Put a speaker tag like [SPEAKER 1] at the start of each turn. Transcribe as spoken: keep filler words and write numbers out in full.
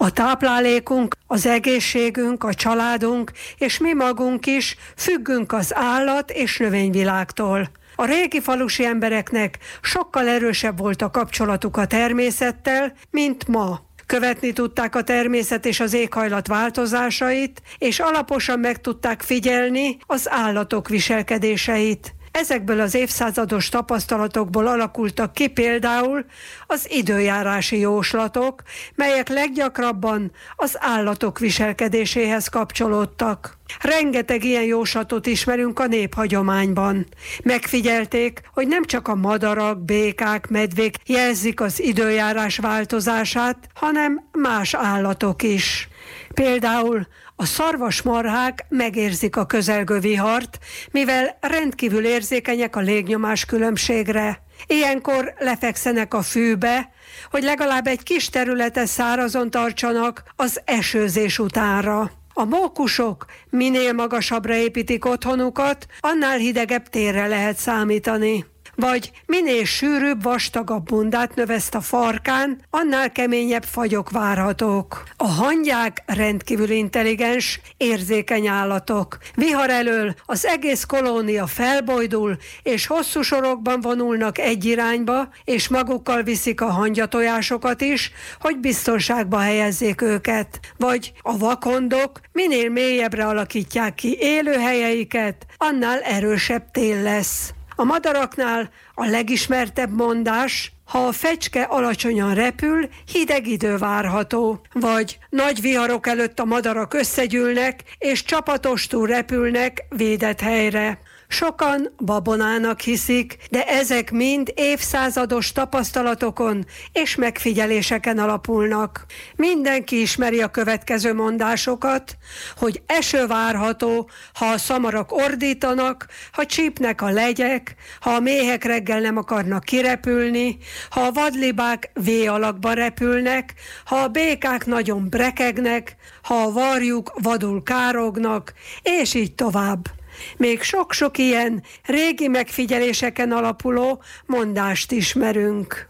[SPEAKER 1] A táplálékunk, az egészségünk, a családunk és mi magunk is függünk az állat- és növényvilágtól. A régi falusi embereknek sokkal erősebb volt a kapcsolatuk a természettel, mint ma. Követni tudták a természet és az éghajlat változásait, és alaposan meg tudták figyelni az állatok viselkedéseit. Ezekből az évszázados tapasztalatokból alakultak ki például az időjárási jóslatok, melyek leggyakrabban az állatok viselkedéséhez kapcsolódtak. Rengeteg ilyen jóslatot ismerünk a néphagyományban. Megfigyelték, hogy nem csak a madarak, békák, medvék jelzik az időjárás változását, hanem más állatok is. Például a szarvasmarhák megérzik a közelgő vihart, mivel rendkívül érzékenyek a légnyomás különbségre. Ilyenkor lefekszenek a fűbe, hogy legalább egy kis területet szárazon tartsanak az esőzés utánra. A mókusok minél magasabbra építik otthonukat, annál hidegebb térre lehet számítani. Vagy minél sűrűbb, vastagabb bundát növeszt a farkán, annál keményebb fagyok várhatók. A hangyák rendkívül intelligens, érzékeny állatok. Vihar elől az egész kolónia felbojdul, és hosszú sorokban vonulnak egy irányba, és magukkal viszik a hangyatojásokat is, hogy biztonságba helyezzék őket. Vagy a vakondok minél mélyebbre alakítják ki élőhelyeiket, annál erősebb tél lesz. A madaraknál a legismertebb mondás, ha a fecske alacsonyan repül, hideg idő várható. Vagy nagy viharok előtt a madarak összegyűlnek, és csapatostul repülnek védett helyre. Sokan babonának hiszik, de ezek mind évszázados tapasztalatokon és megfigyeléseken alapulnak. Mindenki ismeri a következő mondásokat, hogy eső várható, ha a szamarak ordítanak, ha csípnek a legyek, ha a méhek reggel nem akarnak kirepülni, ha a vadlibák V-alakba repülnek, ha a békák nagyon brekegnek, ha a varjuk vadul kárognak, és így tovább. Még sok-sok ilyen régi megfigyeléseken alapuló mondást ismerünk.